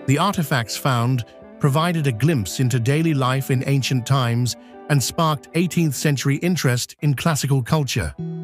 The artifacts found provided a glimpse into daily life in ancient times and sparked 18th-century interest in classical culture.